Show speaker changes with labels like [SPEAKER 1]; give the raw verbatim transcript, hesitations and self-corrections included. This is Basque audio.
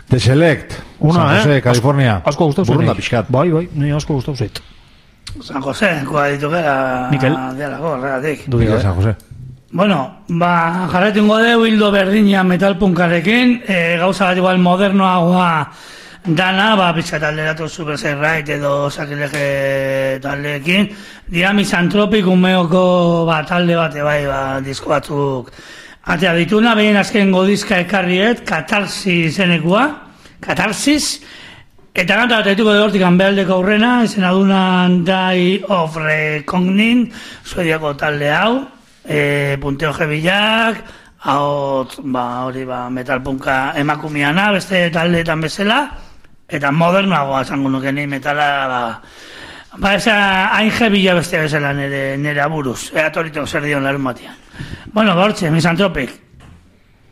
[SPEAKER 1] The Select,
[SPEAKER 2] Una,
[SPEAKER 1] San Jose,
[SPEAKER 2] eh?
[SPEAKER 1] California.
[SPEAKER 2] Asko gustau zen.
[SPEAKER 1] Burunda pixkat.
[SPEAKER 2] Bai, bai, ni asko gustau zait.
[SPEAKER 3] San Jose, koa ditu gara...
[SPEAKER 2] Mikel.
[SPEAKER 3] Dialako, horregatik.
[SPEAKER 2] Dudik,
[SPEAKER 1] San Jose.
[SPEAKER 3] Bueno, ba, jarretungo deu hildo berdina metalpunkarekin, e, gauza bat igual modernoagoa dana, ba, pizkat alderatu Super Right edo Sakrilege taldeekin, dira Misanthropic umeoko ba, talde bate bai, ba, disko batzuk atea dituna, behin azken godizka ekarriet, Katarsis izenekua, Katarsis, eta ganta bat etuko de hortik anbealdeko aurrena, izena dunan Die of Reckoning, Suediako talde hau, e, punteo jebilak, hau, ba, hori, ba, metalpunka emakumiana, beste taldeetan bezala, eta modernoagoa zango nuke ni metala, ba, ba, eza hain jebila beste bezala nire, nire aburuz, eratorito zer dion larun batian. Bueno, bortxe, Misanthropic.